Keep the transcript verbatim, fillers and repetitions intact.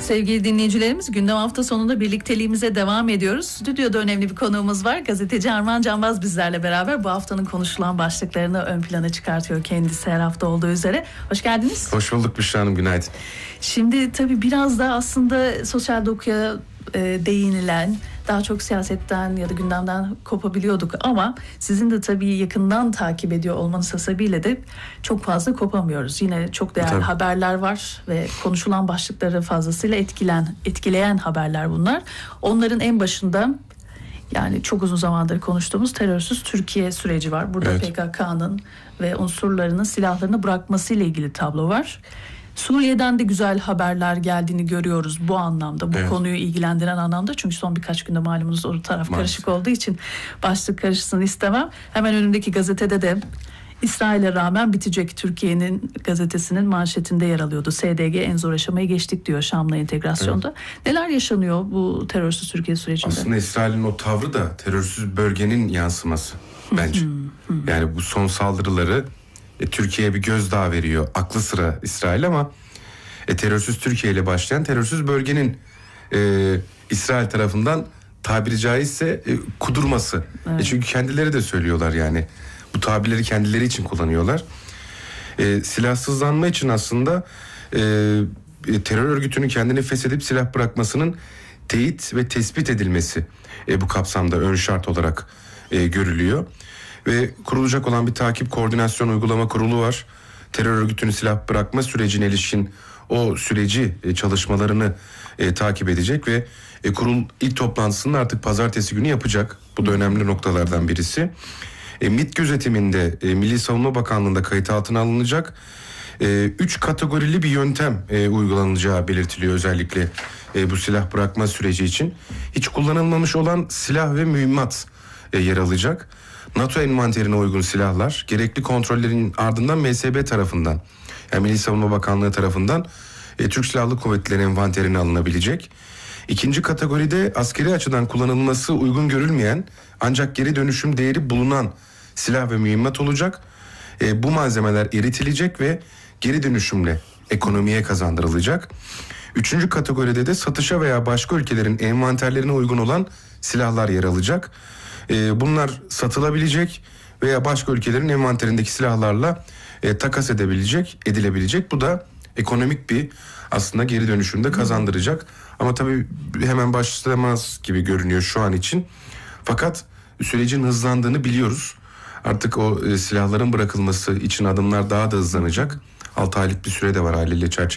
Sevgili dinleyicilerimiz, gündem hafta sonunda birlikteliğimize devam ediyoruz. Stüdyoda önemli bir konuğumuz var. Gazeteci Armağan Canbaz bizlerle beraber bu haftanın konuşulan başlıklarını ön plana çıkartıyor kendisi her hafta olduğu üzere. Hoş geldiniz. Hoş bulduk Büşra Hanım, günaydın. Şimdi tabii biraz da aslında sosyal dokuya e, değinilen, daha çok siyasetten ya da gündemden kopabiliyorduk ama sizin de tabii yakından takip ediyor olmanız hasebiyle de çok fazla kopamıyoruz. Yine çok değerli tabii. haberler var ve konuşulan başlıkları fazlasıyla etkilen, etkileyen haberler bunlar. Onların en başında yani çok uzun zamandır konuştuğumuz terörsüz Türkiye süreci var. Burada evet. P K K'nın ve unsurlarının silahlarını bırakmasıyla ilgili tablo var. Suriye'den de güzel haberler geldiğini görüyoruz bu anlamda, bu evet. konuyu ilgilendiren anlamda. Çünkü son birkaç günde malumunuz o taraf Maalesef. karışık olduğu için başlık karışsın istemem. Hemen önümdeki gazetede de İsrail'e rağmen bitecek Türkiye'nin gazetesinin manşetinde yer alıyordu. S D G en zor aşamayı geçtik diyor Şam'la entegrasyonda. Evet. Neler yaşanıyor bu terörsüz Türkiye sürecinde? Aslında İsrail'in o tavrı da terörsüz bölgenin yansıması bence. Yani bu son saldırıları E, Türkiye'ye bir gözdağı veriyor. Aklı sıra İsrail ama e, terörsüz Türkiye ile başlayan terörsüz bölgenin e, İsrail tarafından tabiri caizse e, kudurması. Evet. E, çünkü kendileri de söylüyorlar yani. Bu tabirleri kendileri için kullanıyorlar. E, silahsızlanma için aslında e, e, terör örgütünün kendini feshedip silah bırakmasının teyit ve tespit edilmesi e, bu kapsamda ön şart olarak e, görülüyor. Ve kurulacak olan bir takip koordinasyon uygulama kurulu var. Terör örgütünün silah bırakma sürecine ilişkin o süreci e, çalışmalarını e, takip edecek ve e, kurul ilk toplantısını artık pazartesi günü yapacak. Bu da önemli noktalardan birisi. E, MİT gözetiminde e, Milli Savunma Bakanlığı'nda kayıt altına alınacak. E, üç kategorili bir yöntem e, uygulanacağı belirtiliyor özellikle e, bu silah bırakma süreci için. Hiç kullanılmamış olan silah ve mühimmat e, yer alacak. NATO envanterine uygun silahlar gerekli kontrollerin ardından M S B tarafından, yani Milli Savunma Bakanlığı tarafından e, Türk Silahlı Kuvvetleri'nin envanterine alınabilecek. İkinci kategoride askeri açıdan kullanılması uygun görülmeyen ancak geri dönüşüm değeri bulunan silah ve mühimmat olacak. E, bu malzemeler eritilecek ve geri dönüşümle ekonomiye kazandırılacak. Üçüncü kategoride de satışa veya başka ülkelerin envanterlerine uygun olan silahlar yer alacak. Bunlar satılabilecek veya başka ülkelerin envanterindeki silahlarla e, takas edebilecek, edilebilecek. Bu da ekonomik bir aslında geri dönüşümde kazandıracak. Ama tabii hemen başlamaz gibi görünüyor şu an için. Fakat sürecin hızlandığını biliyoruz. Artık o e, silahların bırakılması için adımlar daha da hızlanacak. altı aylık bir süre de var haliyle çerçeve.